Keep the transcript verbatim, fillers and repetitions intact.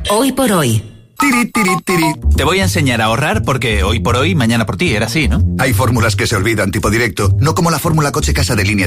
Hoy por hoy. Tiri, tiri, tiri. Te voy a enseñar a ahorrar porque hoy por hoy, mañana por ti, era así, ¿no? Hay fórmulas que se olvidan, tipo directo, no como la fórmula coche casa de Línea